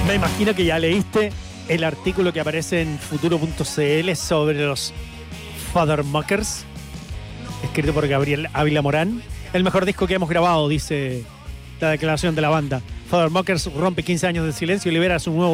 Me imagino que ya leíste el artículo que aparece en futuro.cl sobre los Fathermuckers, escrito por Gabriel Ávila Morán. El mejor disco que hemos grabado, dice la declaración de la banda. Fathermuckers rompe 15 años de silencio y libera su nuevo